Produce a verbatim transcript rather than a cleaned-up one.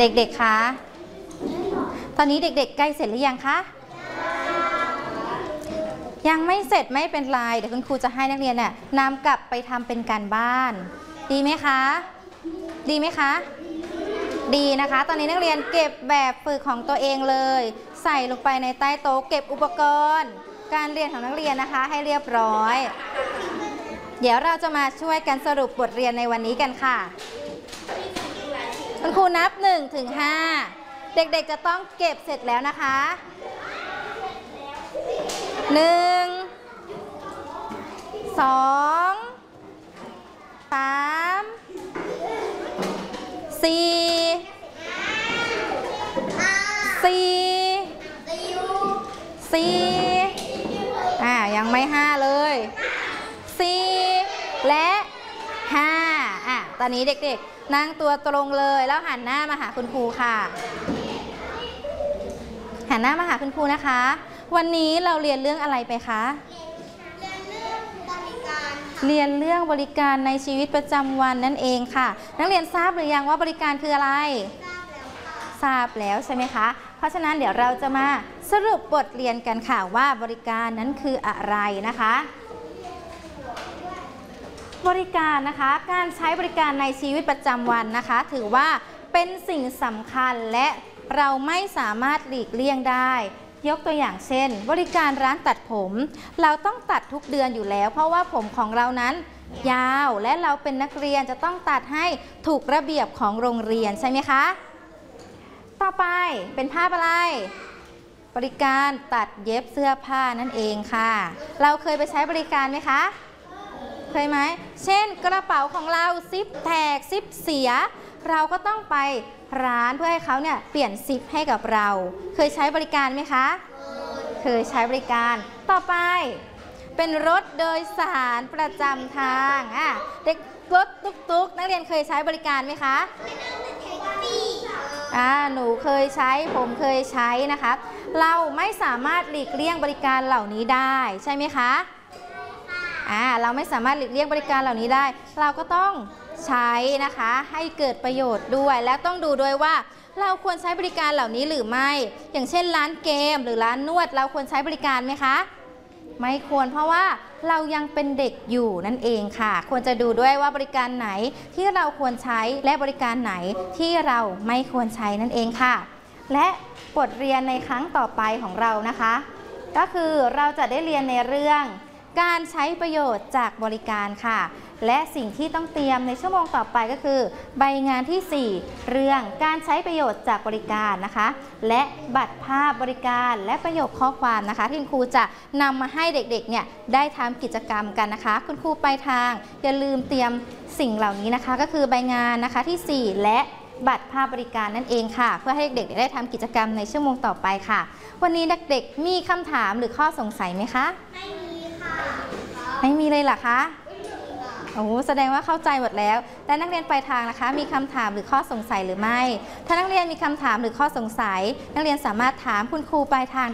เด็กๆคะตอนนี้เด็กๆใกล้เสร็จหรือยังคะยังไม่เสร็จไม่เป็นไรเดี๋ยวคุณครูจะให้นักเรียนเนี่ยนำกลับไปทำเป็นการบ้านดีไหมคะดีไหมคะดีนะคะตอนนี้นักเรียนเก็บแบบฝึกของตัวเองเลยใส่ลงไปในใต้โต๊ะเก็บอุปกรณ์การเรียนของนักเรียนนะคะให้เรียบร้อยเดี๋ยวเราจะมาช่วยกันสรุปบทเรียนในวันนี้กันค่ะคุณครูนับหนึ่งถึงห้าเด็กๆจะต้องเก็บเสร็จแล้วนะคะหนึ่งสองสามสี่สี่สี่อ่ายังไม่ห้าเลยสี่และห้าอ่ะตอนนี้เด็กๆนั่งตัวตรงเลยแล้วหันหน้ามาหาคุณครูค่ะหันหน้ามาหาคุณครูนะคะวันนี้เราเรียนเรื่องอะไรไปคะเรียนเรื่องบริการในชีวิตประจำวันนั่นเองค่ะนักเรียนทราบหรือยังว่าบริการคืออะไรทราบแล้วใช่ไหมคะเพราะฉะนั้นเดี๋ยวเราจะมาสรุปบทเรียนกันค่ะว่าบริการนั้นคืออะไรนะคะบริการนะคะการใช้บริการในชีวิตประจำวันนะคะถือว่าเป็นสิ่งสำคัญและเราไม่สามารถหลีกเลี่ยงได้ยกตัวอย่างเช่นบริการร้านตัดผมเราต้องตัดทุกเดือนอยู่แล้วเพราะว่าผมของเรานั้นยาวและเราเป็นนักเรียนจะต้องตัดให้ถูกระเบียบของโรงเรียนใช่ไหมคะต่อไปเป็นภาพอะไรบริการตัดเย็บเสื้อผ้านั่นเองค่ะเราเคยไปใช้บริการไหมคะเคยไหมเช่นกระเป๋าของเราซิปแตกซิปเสียเราก็ต้องไปร้านเพื่อให้เขาเนี่ยเปลี่ยนซิปให้กับเราเคยใช้บริการไหมคะเคยใช้บริการต่อไปเป็นรถโดยสารประจำทางอ่ะเด็กรถตุ๊กๆนักเรียนเคยใช้บริการไหมคะอ่าหนูเคยใช้ผมเคยใช้นะคะเราไม่สามารถหลีกเลี่ยงบริการเหล่านี้ได้ใช่ไหมคะอ่าเราไม่สามารถหลีกเลี่ยงบริการเหล่านี้ได้เราก็ต้องใช้นะคะให้เกิดประโยชน์ด้วยและต้องดูด้วยว่าเราควรใช้บริการเหล่านี้หรือไม่อย่างเช่นร้านเกมหรือร้านนวดเราควรใช้บริการไหมคะไม่ควรเพราะว่าเรายังเป็นเด็กอยู่นั่นเองค่ะควรจะดูด้วยว่าบริการไหนที่เราควรใช้และบริการไหนที่เราไม่ควรใช้นั่นเองค่ะและบทเรียนในครั้งต่อไปของเรานะคะก็คือเราจะได้เรียนในเรื่องการใช้ประโยชน์จากบริการค่ะและสิ่งที่ต้องเตรียมในชั่วโมงต่อไปก็คือใบงานที่สี่เรื่องการใช้ประโยชน์จากบริการนะคะและบัตรภาพบริการและประโยคข้อความนะคะที่คุณครูจะนำมาให้เด็กๆเนี่ยได้ทำกิจกรรมกันนะคะคุณครูไปทางอย่าลืมเตรียมสิ่งเหล่านี้นะคะก็คือใบงานนะคะที่สี่และบัตรภาพบริการนั่นเองค่ะเพื่อให้เด็กๆได้ทำกิจกรรมในชั่วโมงต่อไปค่ะวันนี้เด็กๆมีคำถามหรือข้อสงสัยไหมคะไม่มีค่ะไม่มีเลยเหรอคะโอ้แสดงว่าเข้าใจหมดแล้วและนักเรียนปลายทางนะคะมีคำถามหรือข้อสงสัยหรือไม่ถ้านักเรียนมีคำถามหรือข้อสงสัยนักเรียนสามารถถามคุณครูปลายทาง